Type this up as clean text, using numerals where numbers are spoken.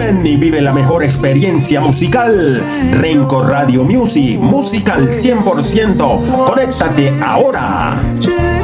bien y vive la mejor experiencia musical. Renco Radio Music, música al 100%. Conéctate ahora.